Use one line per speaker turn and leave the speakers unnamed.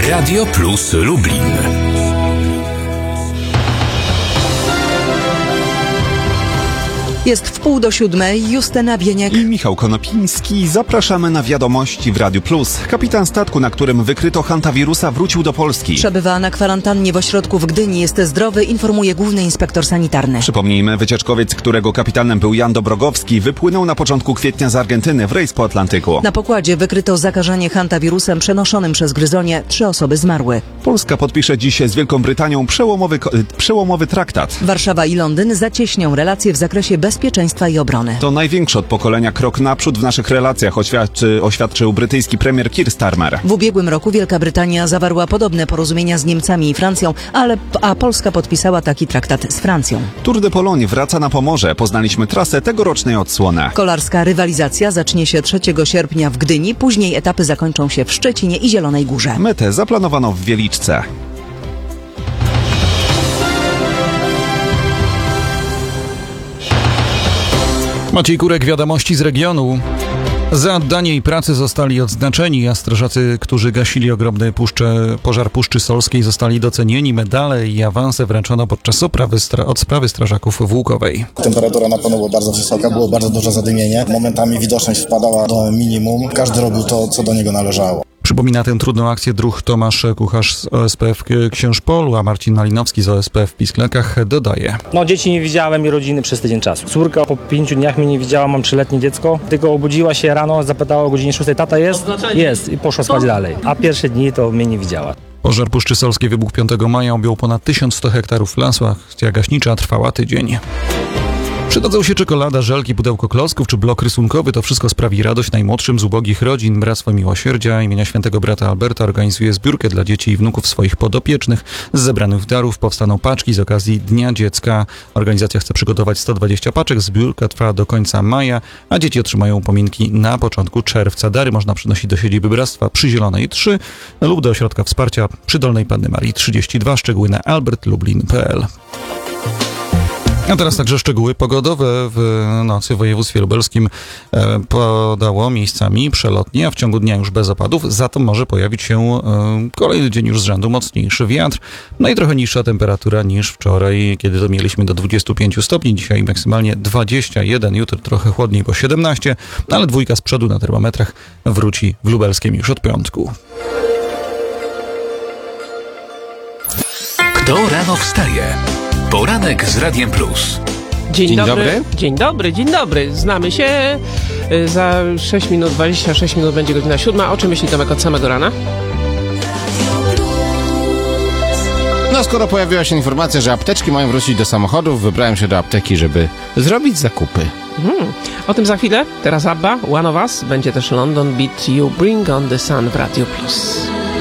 Radio Plus Lublin.
Jest 6:30, Justyna Bieniek
i Michał Konopiński. Zapraszamy na wiadomości w Radiu Plus. Kapitan statku, na którym wykryto hantawirusa, wrócił do Polski.
Przebywa na kwarantannie w ośrodku w Gdyni. Jest zdrowy, informuje główny inspektor sanitarny.
Przypomnijmy, wycieczkowiec, którego kapitanem był Jan Dobrogowski, wypłynął na początku kwietnia z Argentyny w rejs po Atlantyku.
Na pokładzie wykryto zakażenie hantawirusem przenoszonym przez gryzonie. 3 osoby zmarły.
Polska podpisze dziś z Wielką Brytanią przełomowy traktat.
Warszawa i Londyn zacieśnią relacje w zakresie bezpieczeństwa i obrony.
To największy od pokolenia krok naprzód w naszych relacjach, oświadczył brytyjski premier Keir Starmer.
W ubiegłym roku Wielka Brytania zawarła podobne porozumienia z Niemcami i Francją, a Polska podpisała taki traktat z Francją.
Tour de Pologne wraca na Pomorze. Poznaliśmy trasę tegorocznej odsłony.
Kolarska rywalizacja zacznie się 3 sierpnia w Gdyni, później etapy zakończą się w Szczecinie i Zielonej Górze.
Metę zaplanowano w Wieliczce.
Maciej Kurek, wiadomości z regionu. Za oddanie jej pracy zostali odznaczeni, a strażacy, którzy gasili ogromny pożar Puszczy Solskiej, zostali docenieni. Medale i awanse wręczono podczas odprawy strażaków w Łukowej.
Temperatura na pewno była bardzo wysoka, było bardzo duże zadymienie. Momentami widoczność spadała do minimum. Każdy robił to, co do niego należało.
Przypomina tę trudną akcję druh Tomasz Kucharz z OSP w Księżpolu, a Marcin Malinowski z OSP w Pisklakach dodaje.
Dzieci nie widziałem i rodziny przez tydzień czasu. Córka po 5 dniach mnie nie widziała, mam 3-letnie dziecko. Tylko obudziła się rano, zapytała o godzinie 6, tata jest? Jest i poszła spać dalej. A pierwsze dni to mnie nie widziała.
Pożar Puszczy Solskiej wybuchł 5 maja, objął ponad 1100 hektarów lasu, akcja gaśnicza trwała tydzień. Przydadzą się czekolada, żelki, pudełko klocków czy blok rysunkowy. To wszystko sprawi radość najmłodszym z ubogich rodzin. Bractwo Miłosierdzia imienia Świętego Brata Alberta organizuje zbiórkę dla dzieci i wnuków swoich podopiecznych. Z zebranych darów powstaną paczki z okazji Dnia Dziecka. Organizacja chce przygotować 120 paczek. Zbiórka trwa do końca maja, a dzieci otrzymają upominki na początku czerwca. Dary można przynosić do siedziby Bractwa przy Zielonej 3 lub do ośrodka wsparcia przy Dolnej Panny Marii 32. Szczegóły na albertlublin.pl. A teraz także szczegóły pogodowe. W nocy w województwie lubelskim padało miejscami przelotnie, a w ciągu dnia już bez opadów. Za to może pojawić się kolejny dzień już z rzędu mocniejszy wiatr. No i trochę niższa temperatura niż wczoraj, kiedy to mieliśmy do 25 stopni. Dzisiaj maksymalnie 21, jutro trochę chłodniej, bo 17, ale 2 z przodu na termometrach wróci w lubelskim już od piątku.
Kto rano wstaje? Poranek z Radiem Plus.
Dzień dobry. Dzień dobry. Znamy się. Za 6 minut, 26 minut będzie godzina 7. O czym myśli Tomek od samego rana?
No skoro pojawiła się informacja, że apteczki mają wrócić do samochodów, wybrałem się do apteki, żeby zrobić zakupy.
O tym za chwilę. Teraz ABBA, One of Us. Będzie też London Beat, You Bring on the Sun w Radio Plus.